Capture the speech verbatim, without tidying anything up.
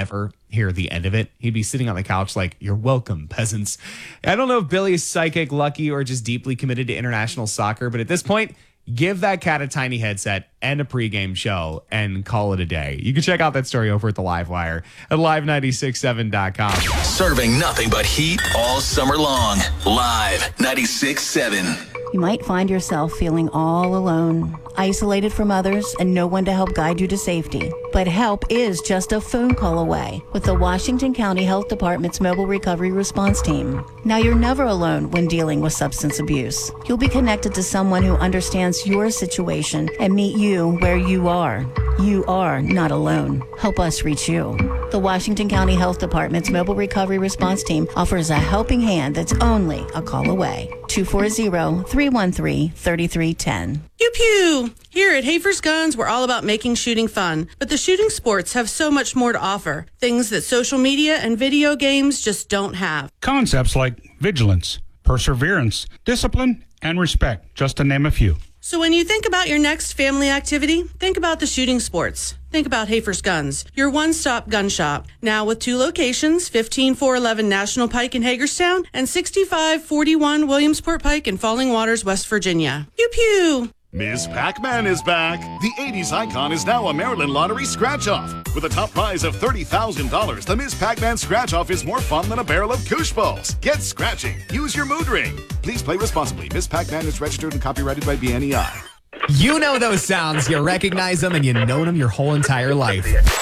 ever hear the end of it. He'd be sitting on the couch like, "You're welcome, peasants." I don't know if Billy is psychic, lucky, or just deeply committed to international soccer, but at this point, give that cat a tiny headset and a pregame show and call it a day. You can check out that story over at the Live Wire at live nine six seven dot com. Serving nothing but heat all summer long. Live ninety-six seven. You might find yourself feeling all alone, isolated from others, and no one to help guide you to safety. But help is just a phone call away with the Washington County Health Department's Mobile Recovery Response Team. Now, you're never alone when dealing with substance abuse. You'll be connected to someone who understands your situation and meet you where you are. You are not alone. Help us reach you. The Washington County Health Department's Mobile Recovery Response Team offers a helping hand that's only a call away. two four zero, three one three, three three one zero. Pew pew! Here at Hafer's Guns, we're all about making shooting fun. But the shooting sports have so much more to offer. Things that social media and video games just don't have. Concepts like vigilance, perseverance, discipline, and respect, just to name a few. So when you think about your next family activity, think about the shooting sports. Think about Hafer's Guns, your one-stop gun shop. Now with two locations, fifteen four eleven National Pike in Hagerstown and sixty-five forty-one Williamsport Pike in Falling Waters, West Virginia. Pew pew! Miss Pac-Man is back. The eighties icon is now a Maryland Lottery scratch-off. With a top prize of thirty thousand dollars, the Miss Pac-Man scratch-off is more fun than a barrel of koosh balls. Get scratching. Use your mood ring. Please play responsibly. Miss Pac-Man is registered and copyrighted by B N E I. You know those sounds. You recognize them and you know them your whole entire life.